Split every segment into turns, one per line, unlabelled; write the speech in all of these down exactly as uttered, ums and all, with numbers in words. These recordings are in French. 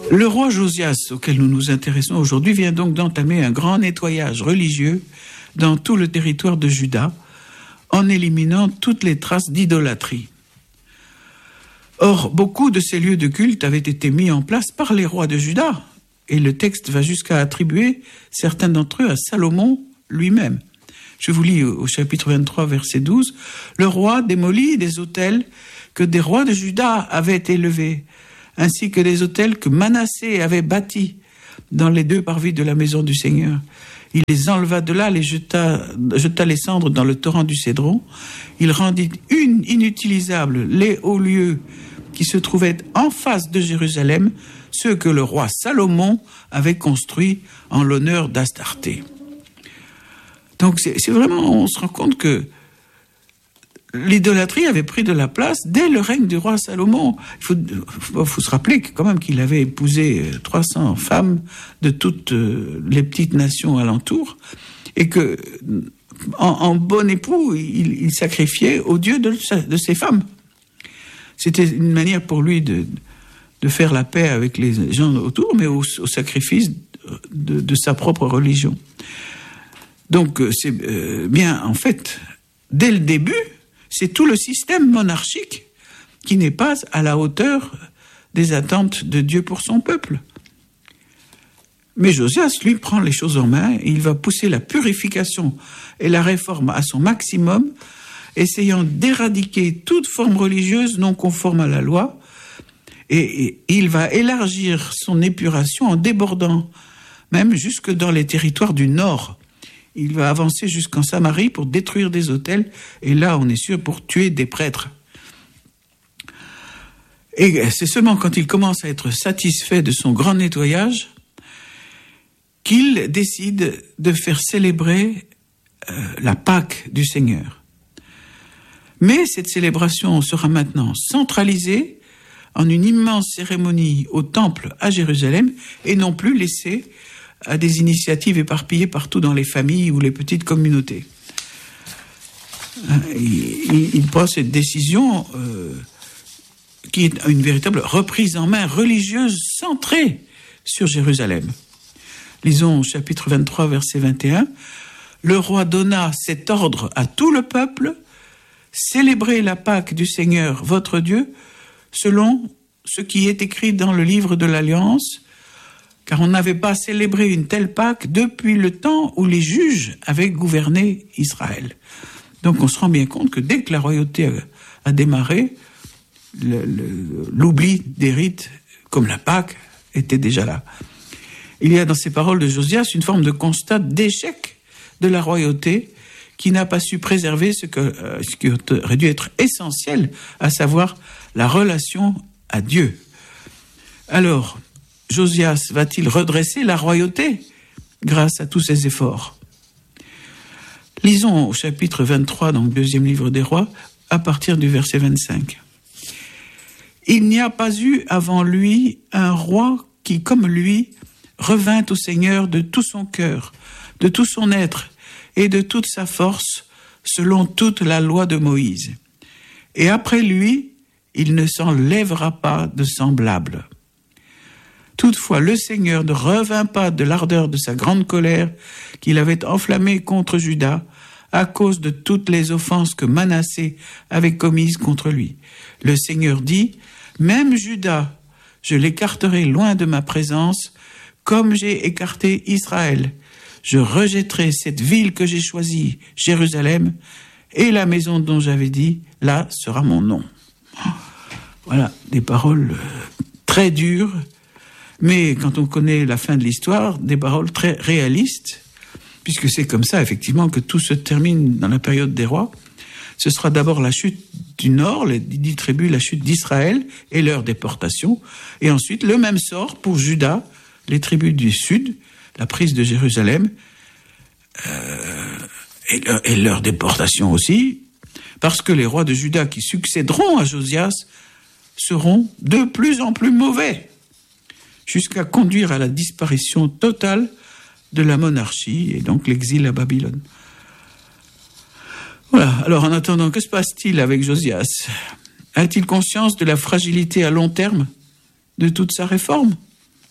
Le roi Josias, auquel nous nous intéressons aujourd'hui, vient donc d'entamer un grand nettoyage religieux dans tout le territoire de Juda, en éliminant toutes les traces d'idolâtrie. Or, beaucoup de ces lieux de culte avaient été mis en place par les rois de Juda, et le texte va jusqu'à attribuer certains d'entre eux à Salomon lui-même. Je vous lis au chapitre vingt-trois, verset douze. « Le roi démolit des autels que des rois de Juda avaient élevés, ainsi que des autels que Manassé avait bâtis dans les deux parvis de la maison du Seigneur. Il les enleva de là, les jeta, jeta les cendres dans le torrent du Cédron. Il rendit une inutilisable les hauts lieux qui se trouvaient en face de Jérusalem, ceux que le roi Salomon avait construits en l'honneur d'Astarté. » Donc c'est, c'est vraiment, on se rend compte que l'idolâtrie avait pris de la place dès le règne du roi Salomon. Il faut, faut, faut se rappeler que, quand même qu'il avait épousé trois cents femmes de toutes les petites nations alentours, et que, en, en bon époux, il, il sacrifiait au Dieu de, de ses femmes. C'était une manière pour lui de, de faire la paix avec les gens autour, mais au, au sacrifice de, de sa propre religion. Donc c'est euh, bien, en fait, dès le début, c'est tout le système monarchique qui n'est pas à la hauteur des attentes de Dieu pour son peuple. Mais Josias, lui, prend les choses en main et il va pousser la purification et la réforme à son maximum, essayant d'éradiquer toute forme religieuse non conforme à la loi, et, et il va élargir son épuration en débordant même jusque dans les territoires du nord. Il va avancer jusqu'en Samarie pour détruire des autels, et là, on est sûr, pour tuer des prêtres. Et c'est seulement quand il commence à être satisfait de son grand nettoyage qu'il décide de faire célébrer euh, la Pâque du Seigneur. Mais cette célébration sera maintenant centralisée en une immense cérémonie au temple à Jérusalem, et non plus laissée à des initiatives éparpillées partout dans les familles ou les petites communautés. Il, il prend cette décision euh, qui est une véritable reprise en main religieuse centrée sur Jérusalem. Lisons au chapitre vingt-trois, verset vingt et un. « Le roi donna cet ordre à tout le peuple, célébrez la Pâque du Seigneur votre Dieu, selon ce qui est écrit dans le livre de l'Alliance, car on n'avait pas célébré une telle Pâque depuis le temps où les juges avaient gouverné Israël. » Donc on se rend bien compte que dès que la royauté a, a démarré, le, le, l'oubli des rites, comme la Pâque, était déjà là. Il y a dans ces paroles de Josias une forme de constat d'échec de la royauté qui n'a pas su préserver ce, que, euh, ce qui aurait dû être essentiel, à savoir la relation à Dieu. Alors, Josias va-t-il redresser la royauté grâce à tous ses efforts? Lisons au chapitre vingt-trois, donc deuxième livre des rois, à partir du verset vingt-cinq. « Il n'y a pas eu avant lui un roi qui, comme lui, revint au Seigneur de tout son cœur, de tout son être et de toute sa force, selon toute la loi de Moïse. Et après lui, il ne s'en lèvera pas de semblable. Toutefois, le Seigneur ne revint pas de l'ardeur de sa grande colère qu'il avait enflammée contre Juda à cause de toutes les offenses que Manassé avait commises contre lui. Le Seigneur dit, « Même Juda, je l'écarterai loin de ma présence, comme j'ai écarté Israël. Je rejetterai cette ville que j'ai choisie, Jérusalem, et la maison dont j'avais dit, là sera mon nom. » Voilà, des paroles très dures, mais quand on connaît la fin de l'histoire, des paroles très réalistes, puisque c'est comme ça, effectivement, que tout se termine dans la période des rois. Ce sera d'abord la chute du nord, les dix tribus, la chute d'Israël et leur déportation, et ensuite le même sort pour Juda, les tribus du sud, la prise de Jérusalem, euh, et, leur, et leur déportation aussi, parce que les rois de Juda qui succéderont à Josias seront de plus en plus mauvais, jusqu'à conduire à la disparition totale de la monarchie et donc l'exil à Babylone. Voilà, alors en attendant, que se passe-t-il avec Josias? A-t-il conscience de la fragilité à long terme de toute sa réforme?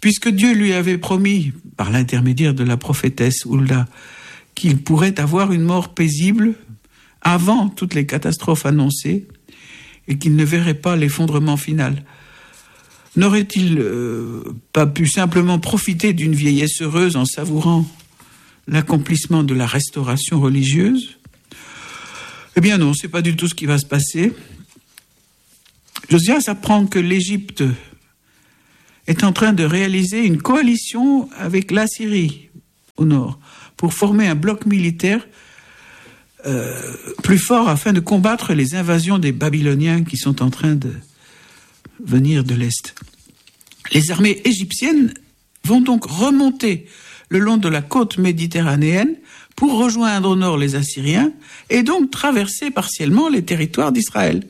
puisque Dieu lui avait promis, par l'intermédiaire de la prophétesse Hulda, qu'il pourrait avoir une mort paisible avant toutes les catastrophes annoncées et qu'il ne verrait pas l'effondrement final. N'aurait-il euh, pas pu simplement profiter d'une vieillesse heureuse en savourant l'accomplissement de la restauration religieuse? Eh bien non, c'est pas du tout ce qui va se passer. Josias apprend que l'Égypte est en train de réaliser une coalition avec l'Assyrie au nord pour former un bloc militaire euh, plus fort afin de combattre les invasions des Babyloniens qui sont en train de venir de l'Est. Les armées égyptiennes vont donc remonter le long de la côte méditerranéenne pour rejoindre au nord les Assyriens et donc traverser partiellement les territoires d'Israël.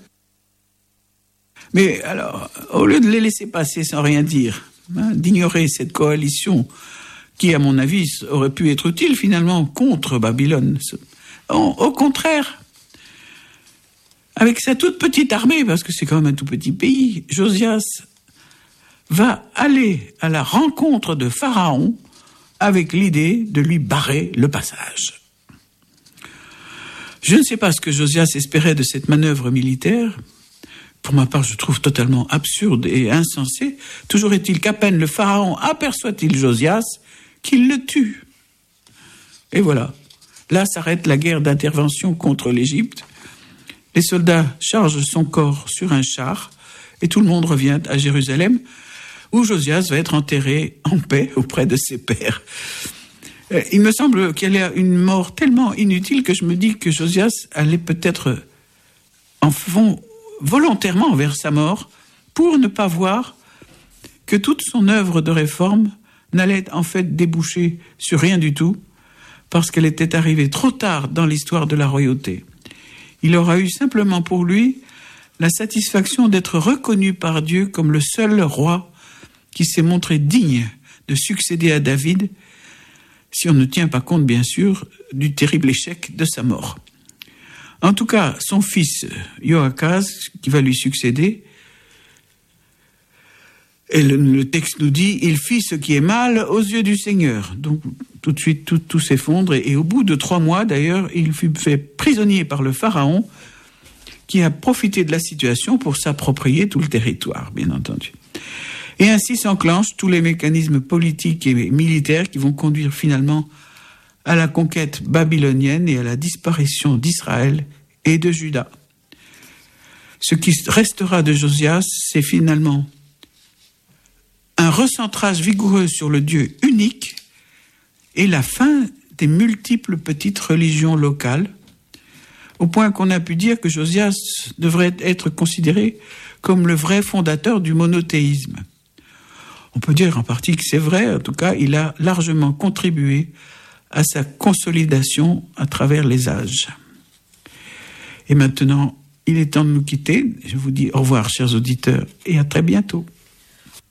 Mais alors, au lieu de les laisser passer sans rien dire, hein, d'ignorer cette coalition qui, à mon avis, aurait pu être utile finalement contre Babylone, au contraire, avec sa toute petite armée, parce que c'est quand même un tout petit pays, Josias va aller à la rencontre de Pharaon avec l'idée de lui barrer le passage. Je ne sais pas ce que Josias espérait de cette manœuvre militaire. Pour ma part, je trouve totalement absurde et insensé. Toujours est-il qu'à peine le Pharaon aperçoit-il Josias qu'il le tue. Et voilà. Là s'arrête la guerre d'intervention contre l'Égypte. Les soldats chargent son corps sur un char et tout le monde revient à Jérusalem où Josias va être enterré en paix auprès de ses pairs. Il me semble qu'elle a une mort tellement inutile que je me dis que Josias allait peut-être en fond volontairement vers sa mort pour ne pas voir que toute son œuvre de réforme n'allait en fait déboucher sur rien du tout parce qu'elle était arrivée trop tard dans l'histoire de la royauté. Il aura eu simplement pour lui la satisfaction d'être reconnu par Dieu comme le seul roi qui s'est montré digne de succéder à David, si on ne tient pas compte, bien sûr, du terrible échec de sa mort. En tout cas, son fils Joachaz, qui va lui succéder, et le, le texte nous dit, il fit ce qui est mal aux yeux du Seigneur. Donc, tout de suite, tout, tout s'effondre, et, et au bout de trois mois, d'ailleurs, il fut fait prisonnier par le Pharaon, qui a profité de la situation pour s'approprier tout le territoire, bien entendu. Et ainsi s'enclenchent tous les mécanismes politiques et militaires qui vont conduire finalement à la conquête babylonienne et à la disparition d'Israël et de Juda. Ce qui restera de Josias, c'est finalement un recentrage vigoureux sur le Dieu unique et la fin des multiples petites religions locales, au point qu'on a pu dire que Josias devrait être considéré comme le vrai fondateur du monothéisme. On peut dire en partie que c'est vrai, en tout cas, il a largement contribué à sa consolidation à travers les âges. Et maintenant, il est temps de nous quitter. Je vous dis au revoir, chers auditeurs, et à très bientôt.